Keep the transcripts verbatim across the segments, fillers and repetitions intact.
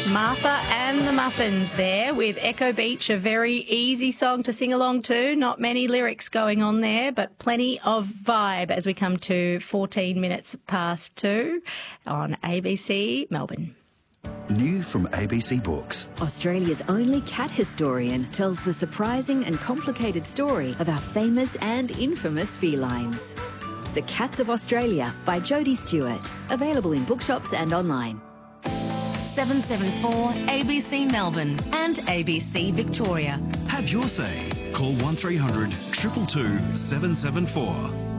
Martha and the Muffins there with Echo Beach, a very easy song to sing along to. Not many lyrics going on there, but plenty of vibe as we come to fourteen minutes past two on A B C Melbourne. New from A B C Books. Australia's only cat historian tells the surprising and complicated story of our famous and infamous felines. The Cats of Australia by Jodie Stewart. Available in bookshops and online. seven seven four A B C Melbourne and A B C Victoria. Have your say. Call one three hundred two two two seven seven four.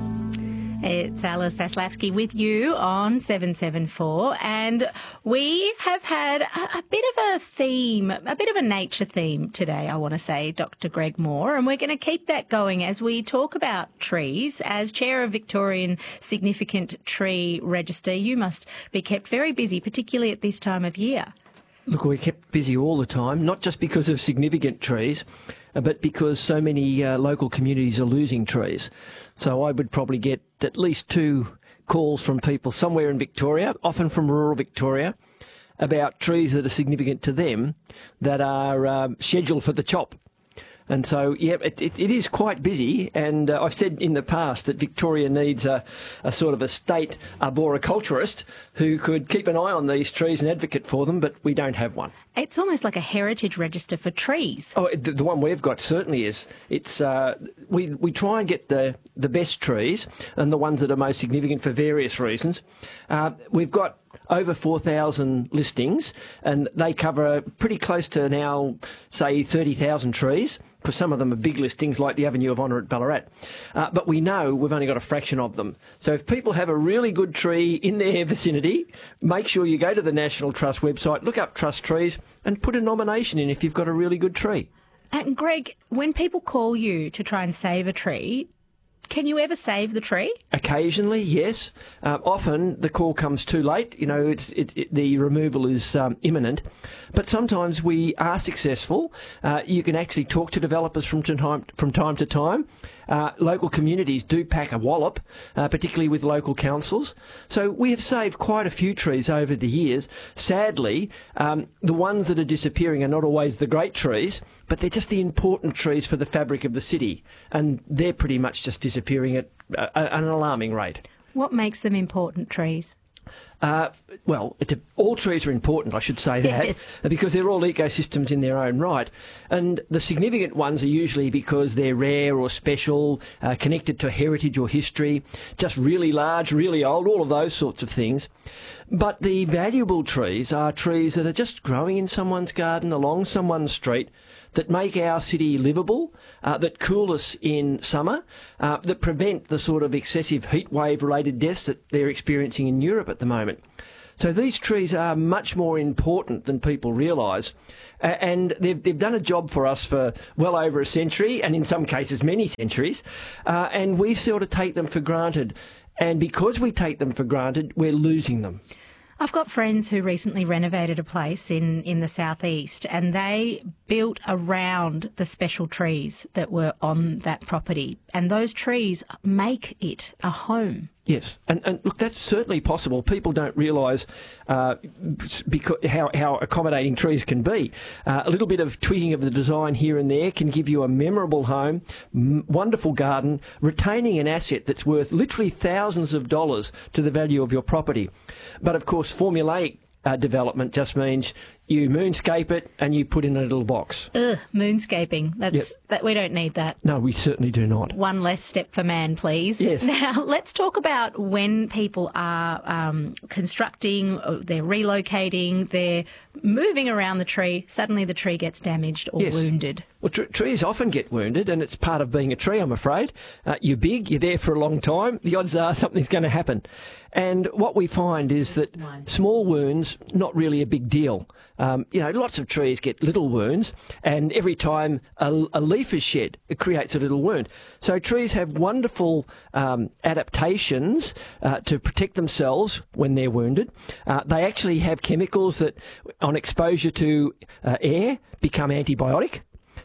It's Alice Zaslavsky with you on seven seven four, and we have had a, a bit of a theme, a bit of a nature theme today, I want to say, Doctor Greg Moore, and we're going to keep that going as we talk about trees. As Chair of Victorian Significant Tree Register, you must be kept very busy, particularly at this time of year. Look, we're kept busy all the time, not just because of significant trees, but because so many uh, local communities are losing trees. So I would probably get at least two calls from people somewhere in Victoria, often from rural Victoria, about trees that are significant to them that are um, scheduled for the chop. And so, yeah, it, it, it is quite busy, and uh, I've said in the past that Victoria needs a, a sort of a state arboriculturist who could keep an eye on these trees and advocate for them, but we don't have one. It's almost like a heritage register for trees. Oh, the, the one we've got certainly is. It's uh, we we try and get the the best trees and the ones that are most significant for various reasons. Uh, we've got over four thousand listings, and they cover pretty close to now, say, thirty thousand trees, because some of them are big listings like the Avenue of Honour at Ballarat. Uh, but we know we've only got a fraction of them. So if people have a really good tree in their vicinity, make sure you go to the National Trust website, look up Trust Trees, and put a nomination in if you've got a really good tree. And Greg, when people call you to try and save a tree, can you ever save the tree? Occasionally, yes. Uh, often the call comes too late. You know, it's it, it, the removal is um, imminent. But sometimes we are successful. Uh, you can actually talk to developers from time from time to time. Uh, local communities do pack a wallop, uh, particularly with local councils. So we have saved quite a few trees over the years. Sadly, um, the ones that are disappearing are not always the great trees, but they're just the important trees for the fabric of the city, and they're pretty much just disappearing at uh, an alarming rate. What makes them important trees? Uh, well, it, all trees are important, I should say that, yes, because they're all ecosystems in their own right. And the significant ones are usually because they're rare or special, uh, connected to heritage or history, just really large, really old, all of those sorts of things. But the valuable trees are trees that are just growing in someone's garden, along someone's street, that make our city livable, uh, that cool us in summer, uh, that prevent the sort of excessive heat wave related deaths that they're experiencing in Europe at the moment. So these trees are much more important than people realise, uh, and they've, they've done a job for us for well over a century, and in some cases many centuries, uh, and we sort of take them for granted. And because we take them for granted, we're losing them. I've got friends who recently renovated a place in, in the southeast, and they built around the special trees that were on that property, and those trees make it a home. Yes, and, and look, that's certainly possible. People don't realise uh, because how, how accommodating trees can be. Uh, a little bit of tweaking of the design here and there can give you a memorable home, m- wonderful garden, retaining an asset that's worth literally thousands of dollars to the value of your property. But of course, formulaic uh, development just means you moonscape it and you put in a little box. Ugh, moonscaping. That's Yep. that. We don't need that. No, we certainly do not. One less step for man, please. Yes. Now, let's talk about when people are um, constructing, they're relocating, they're moving around the tree, suddenly the tree gets damaged or Yes. wounded. Well, tr- trees often get wounded, and it's part of being a tree, I'm afraid. Uh, you're big, you're there for a long time, the odds are something's going to happen. And what we find is that small wounds, not really a big deal. Um, you know, lots of trees get little wounds, and every time a, a leaf is shed, it creates a little wound. So trees have wonderful um, adaptations uh, to protect themselves when they're wounded. Uh, they actually have chemicals that, on exposure to uh, air, become antibiotic.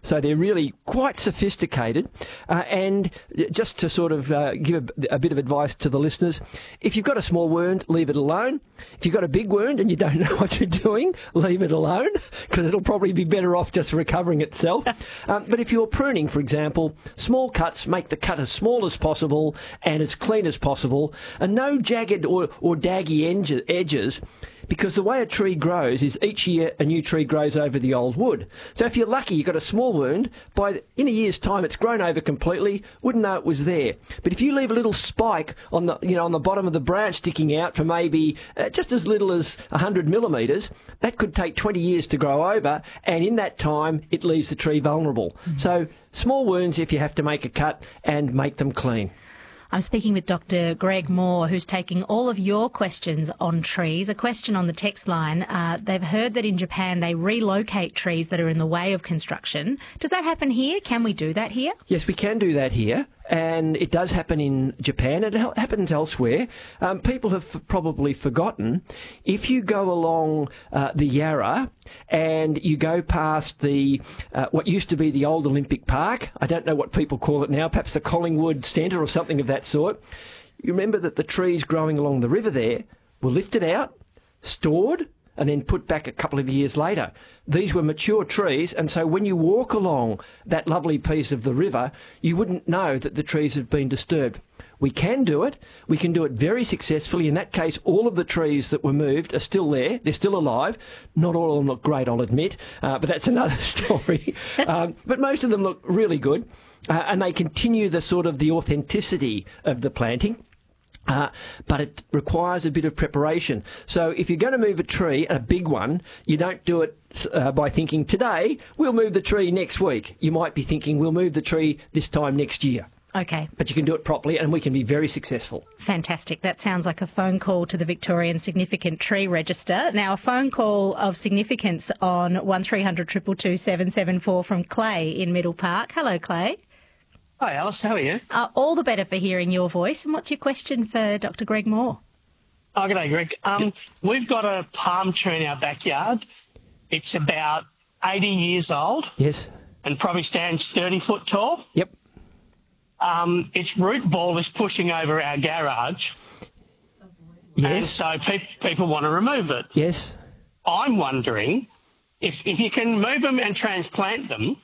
So they're really quite sophisticated. Uh, and just to sort of uh, give a, a bit of advice to the listeners, if you've got a small wound, leave it alone. If you've got a big wound and you don't know what you're doing, leave it alone, because it'll probably be better off just recovering itself. um, but if you're pruning, for example, small cuts, make the cut as small as possible and as clean as possible, and no jagged or, or daggy edges, because the way a tree grows is each year a new tree grows over the old wood. So if you're lucky, you've got a small wound, by the, in a year's time it's grown over completely, wouldn't know it was there. But if you leave a little spike on the, you know, on the bottom of the branch sticking out for maybe uh, just as little as one hundred millimetres, that could take twenty years to grow over, and in that time it leaves the tree vulnerable. Mm-hmm. So small wounds if you have to make a cut, and make them clean. I'm speaking with Doctor Greg Moore, who's taking all of your questions on trees. A question on the text line. Uh, they've heard that in Japan they relocate trees that are in the way of construction. Does that happen here? Can we do that here? Yes, we can do that here. And it does happen in Japan. It happens elsewhere. Um, people have f- probably forgotten, if you go along uh, the Yarra and you go past the uh, what used to be the old Olympic Park, I don't know what people call it now, perhaps the Collingwood Centre or something of that sort, you remember that the trees growing along the river there were lifted out, stored, and then put back a couple of years later. These were mature trees, and so when you walk along that lovely piece of the river, you wouldn't know that the trees have been disturbed. We can do it. We can do it very successfully. In that case, all of the trees that were moved are still there. They're still alive. Not all of them look great, I'll admit, uh, but that's another story. um, but most of them look really good, uh, and they continue the sort of the authenticity of the planting. Uh, but it requires a bit of preparation. So if you're going to move a tree, a big one, you don't do it uh, by thinking, today we'll move the tree next week. You might be thinking, we'll move the tree this time next year. Okay. But you can do it properly, and we can be very successful. Fantastic. That sounds like a phone call to the Victorian Significant Tree Register. Now, a phone call of significance on one three hundred two two two seven seven four from Clay in Middle Park. Hello, Clay. Hi, Alice. How are you? Uh, all the better for hearing your voice. And what's your question for Doctor Greg Moore? Oh, good day, Greg. Um, we've got a palm tree in our backyard. It's about eighty years old. Yes. And probably stands thirty foot tall. Yep. Um, its root ball is pushing over our garage. Yes. And so pe- people want to remove it. Yes. I'm wondering if, if you can move them and transplant them,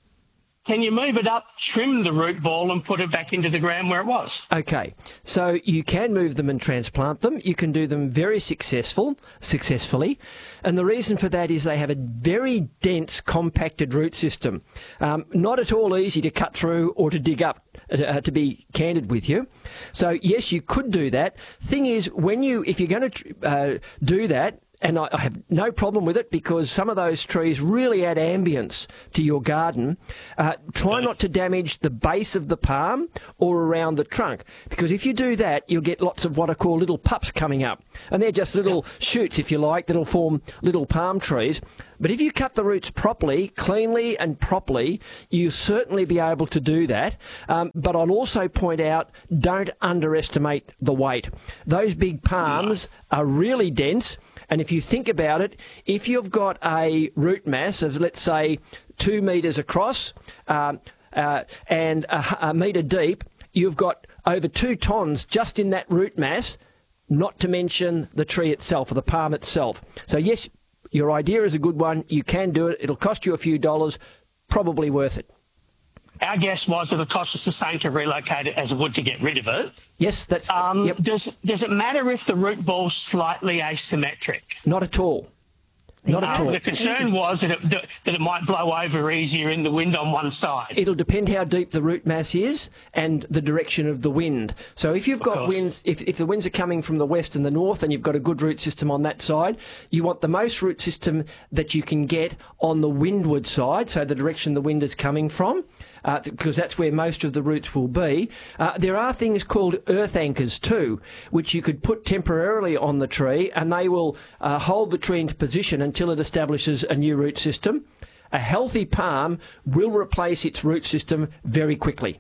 can you move it up, trim the root ball and put it back into the ground where it was? Okay, so you can move them and transplant them. You can do them very successful, successfully. And the reason for that is they have a very dense, compacted root system. Um, not at all easy to cut through or to dig up, uh, to be candid with you. So, yes, you could do that. Thing is, when you, if you're going to uh, do that, and I, I have no problem with it because some of those trees really add ambience to your garden. Uh, try not to damage the base of the palm or around the trunk, because if you do that, you'll get lots of what I call little pups coming up. And they're just little shoots, if you like, that'll form little palm trees. But if you cut the roots properly, cleanly and properly, you'll certainly be able to do that. Um, but I'll also point out, don't underestimate the weight. Those big palms are really dense. And if you think about it, if you've got a root mass of, let's say, two metres across um, uh, and a, a metre deep, you've got over two tonnes just in that root mass, not to mention the tree itself or the palm itself. So, yes, your idea is a good one. You can do it. It'll cost you a few dollars. Probably worth it. Our guess was it'll cost us the same to relocate it as it would to get rid of it. Yes, that's... Um, yep. Does does it matter if the root ball's slightly asymmetric? Not at all. Not at Um, all. the concern was that it, that it might blow over easier in the wind on one side. It'll depend how deep the root mass is and the direction of the wind. So if you've got course. winds, if, if the winds are coming from the west and the north and you've got a good root system on that side, you want the most root system that you can get on the windward side, so the direction the wind is coming from. Uh, because that's where most of the roots will be. Uh, there are things called earth anchors too, which you could put temporarily on the tree, and they will uh, hold the tree into position until it establishes a new root system. A healthy palm will replace its root system very quickly.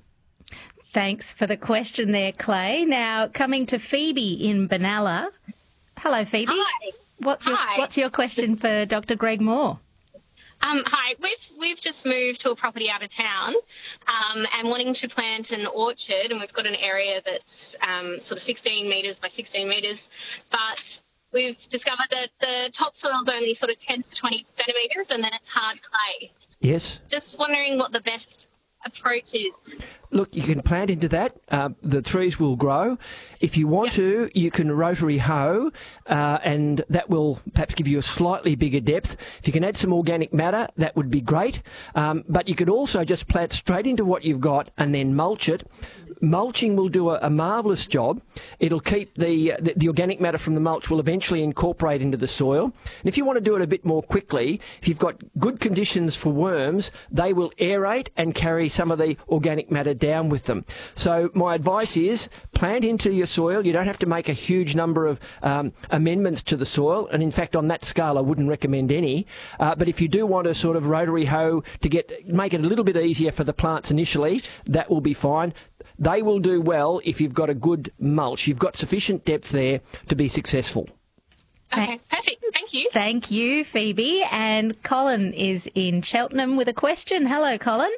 Thanks for the question there, Clay. Now, coming to Phoebe in Benalla. Hello, Phoebe. Hi. What's your, Hi. what's your question for Doctor Greg Moore? Um, hi, we've we've just moved to a property out of town um, and wanting to plant an orchard, and we've got an area that's um, sort of sixteen metres by sixteen metres, but we've discovered that the topsoil's only sort of ten to twenty centimetres and then it's hard clay. Yes. Just wondering what the best approach is. Look, you can plant into that. Uh, the trees will grow. If you want to, you can rotary hoe, uh, and that will perhaps give you a slightly bigger depth. If you can add some organic matter, that would be great. Um, but you could also just plant straight into what you've got and then mulch it. Mulching will do a, a marvellous job. It'll keep the, the the organic matter from the mulch will eventually incorporate into the soil. And if you want to do it a bit more quickly, if you've got good conditions for worms, they will aerate and carry some of the organic matter down with them. So my advice is plant into your soil. You don't have to make a huge number of um, amendments to the soil. And in fact, on that scale, I wouldn't recommend any. Uh, but if you do want to sort of rotary hoe to get make it a little bit easier for the plants initially, that will be fine. They will do well if you've got a good mulch. You've got sufficient depth there to be successful. Okay, perfect. Thank you. Thank you, Phoebe. And Colin is in Cheltenham with a question. Hello, Colin.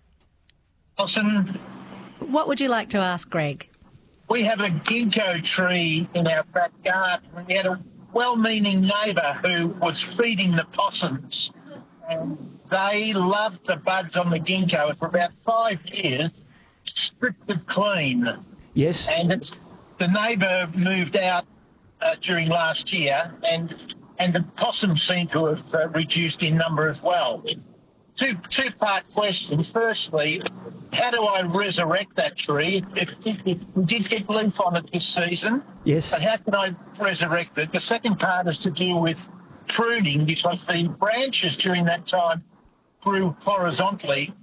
Awesome. What would you like to ask Greg? We have a ginkgo tree in our back garden. We had a well-meaning neighbour who was feeding the possums, and they loved the buds on the ginkgo. And for about five years, stripped it clean. Yes. And it's, the neighbour moved out uh, during last year, and and the possums seem to have uh, reduced in number as well. Two two-part question. Firstly, how do I resurrect that tree? It, it, it did get leaf on it this season. Yes. But how can I resurrect it? The second part is to do with pruning, because the branches during that time grew horizontally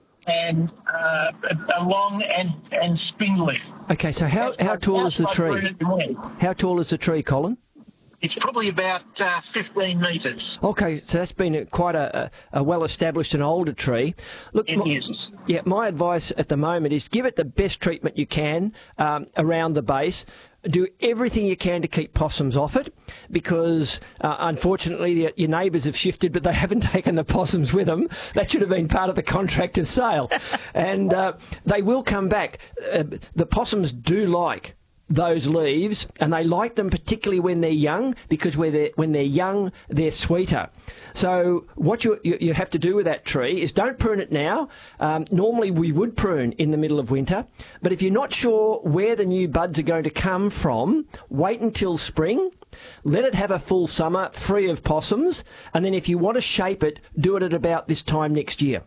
and uh, along and, and spindly. Okay, so how, how tall is the tree? How tall is the tree, Colin? It's probably about uh, fifteen metres. Okay, so that's been a, quite a, a well-established and older tree. Look, It my, is. Yeah, my advice at the moment is give it the best treatment you can um, around the base. Do everything you can to keep possums off it, because uh, unfortunately your, your neighbours have shifted, but they haven't taken the possums with them. That should have been part of the contract of sale. And uh, they will come back. Uh, the possums do like those leaves, and they like them particularly when they're young, because when they're, when they're young, they're sweeter. So what you, you you have to do with that tree is don't prune it now. Um, normally we would prune in the middle of winter, but if you're not sure where the new buds are going to come from, wait until spring. Let it have a full summer free of possums, and then if you want to shape it, do it at about this time next year.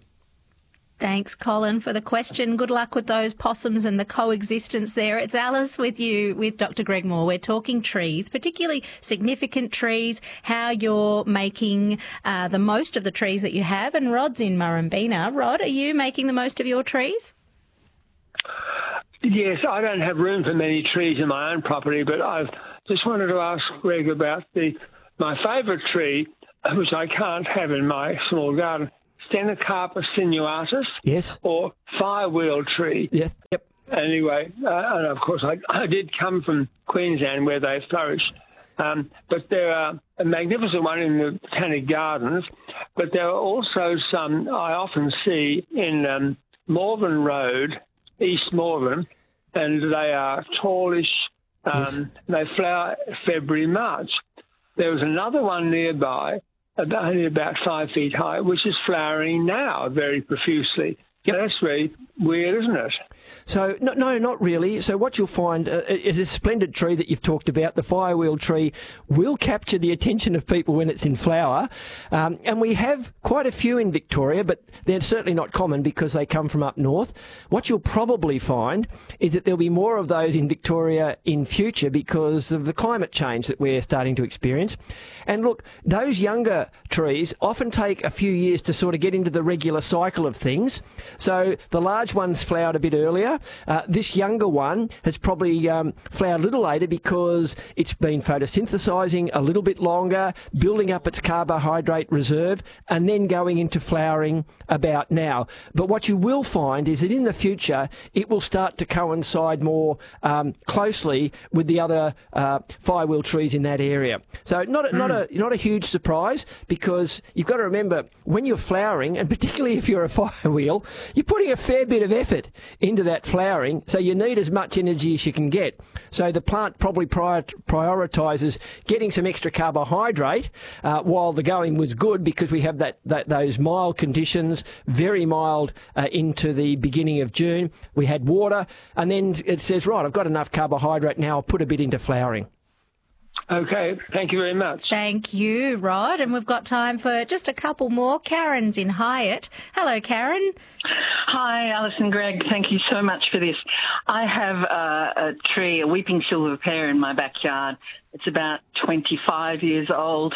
Thanks, Colin, for the question. Good luck with those possums and the coexistence there. It's Alice with you, with Doctor Greg Moore. We're talking trees, particularly significant trees, how you're making uh, the most of the trees that you have. And Rod's in Murrumbina. Rod, are you making the most of your trees? Yes, I don't have room for many trees in my own property, but I've just wanted to ask Greg about the my favourite tree, which I can't have in my small garden. Stenocarpus sinuatus, yes, or firewheel tree. Yes, yep. Anyway, uh, and of course I, I did come from Queensland where they flourish, um, but there are a magnificent one in the Botanic Gardens, but there are also some I often see in um, Morven Road, East Morven, and they are tallish. Um, yes. They flower February, March. There was another one nearby, only about five feet high, which is flowering now very profusely. Yep. That's very weird, isn't it? So, no, no, not really. So what you'll find uh, is this splendid tree that you've talked about, the firewheel tree, will capture the attention of people when it's in flower. Um, and we have quite a few in Victoria, but they're certainly not common because they come from up north. What you'll probably find is that there'll be more of those in Victoria in future because of the climate change that we're starting to experience. And look, those younger trees often take a few years to sort of get into the regular cycle of things. So the large ones flowered a bit earlier. Uh, this younger one has probably um, flowered a little later because it's been photosynthesising a little bit longer, building up its carbohydrate reserve, and then going into flowering about now. But what you will find is that in the future, it will start to coincide more um, closely with the other uh, firewheel trees in that area. So not a, mm. not a not a huge surprise, because you've got to remember, when you're flowering, and particularly if you're a firewheel, you're putting a fair bit of effort into that flowering, so you need as much energy as you can get. So the plant probably prior, prioritises getting some extra carbohydrate uh, while the going was good, because we have that, that those mild conditions, very mild uh, into the beginning of June. We had water, and then it says, right, I've got enough carbohydrate now, I'll put a bit into flowering. Okay, thank you very much. Thank you, Rod. And we've got time for just a couple more. Karen's in Hyatt. Hello, Karen. Hi, Alison, Greg. Thank you so much for this. I have a, a tree, a weeping silver pear in my backyard. It's about twenty-five years old.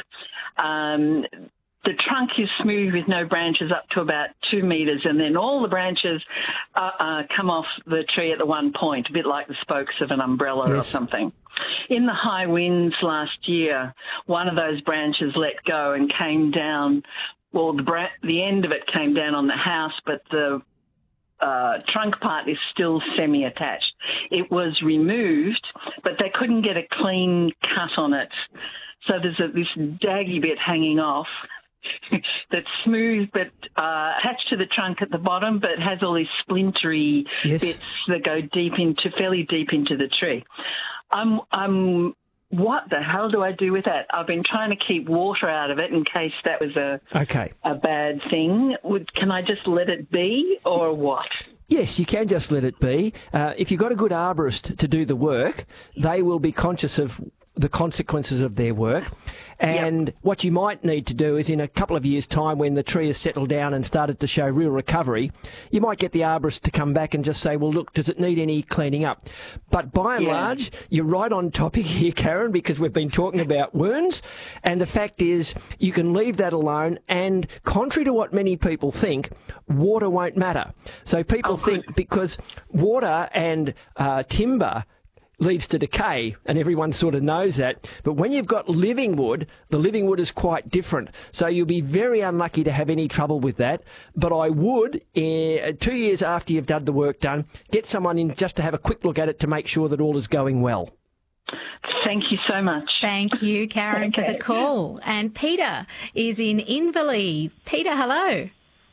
Um, the trunk is smooth with no branches up to about two metres, and then all the branches uh, uh, come off the tree at the one point, a bit like the spokes of an umbrella yes. or something. In the high winds last year, one of those branches let go and came down. Well, the, bra- the end of it came down on the house, but the uh, trunk part is still semi-attached. It was removed, but they couldn't get a clean cut on it. So there's a, this daggy bit hanging off that's smooth but uh, attached to the trunk at the bottom, but has all these splintery yes. bits that go deep into, fairly deep into the tree. I'm, I'm, what the hell do I do with that? I've been trying to keep water out of it in case that was a okay. a bad thing. Would, can I just let it be, or what? Yes, you can just let it be. Uh, if you've got a good arborist to do the work, they will be conscious of the consequences of their work. And yep. what you might need to do is, in a couple of years' time, when the tree has settled down and started to show real recovery, you might get the arborist to come back and just say, well, look, does it need any cleaning up? But by and yeah. large, you're right on topic here, Karen, because we've been talking about wounds. And the fact is, you can leave that alone. And contrary to what many people think, water won't matter. So people oh, think good. because water and uh, timber leads to decay, and everyone sort of knows that. But when you've got living wood, the living wood is quite different. So you'll be very unlucky to have any trouble with that. But I would, uh, two years after you've done the work done, get someone in just to have a quick look at it to make sure that all is going well. Thank you so much. Thank you, Karen, okay. for the call. And Peter is in Inverleigh. Peter, hello.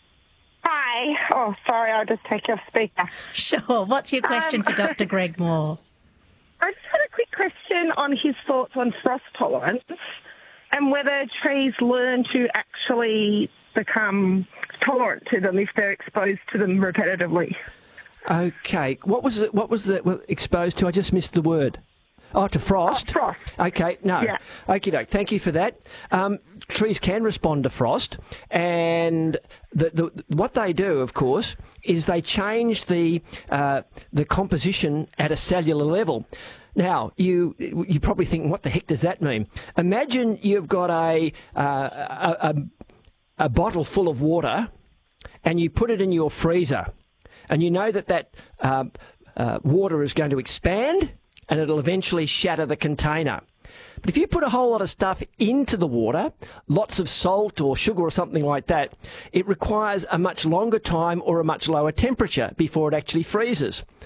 Hi. Oh, sorry, I'll just take your speaker. Sure. What's your question um, for Doctor Greg Moore? I just had a quick question on his thoughts on frost tolerance and whether trees learn to actually become tolerant to them if they're exposed to them repetitively. Okay. What was it? What was the well, exposed to? I just missed the word. Oh, to frost? Oh, frost. Okay, no. Yeah. Okie doke. Thank you for that. Um, trees can respond to frost, and the, the, what they do, of course, is they change the uh, the composition at a cellular level. Now, you you probably think, what the heck does that mean? Imagine you've got a uh, a, a, a bottle full of water, and you put it in your freezer, and you know that that uh, uh, water is going to expand, and it'll eventually shatter the container. But if you put a whole lot of stuff into the water, lots of salt or sugar or something like that, it requires a much longer time or a much lower temperature before it actually freezes.